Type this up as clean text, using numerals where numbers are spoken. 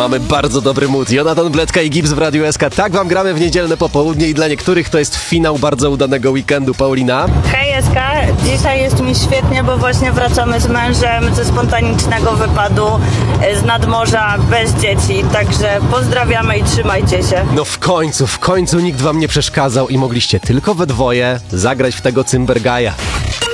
Mamy bardzo dobry mood. Jonatan Bledka i Gibbs w Radiu SK. Tak wam gramy w niedzielne popołudnie i dla niektórych to jest finał bardzo udanego weekendu. Paulina? Hej SK, dzisiaj jest mi świetnie, bo właśnie wracamy z mężem ze spontanicznego wypadu z nadmorza bez dzieci, także pozdrawiamy i trzymajcie się. No w końcu nikt wam nie przeszkadzał i mogliście tylko we dwoje zagrać w tego Cymbergaja.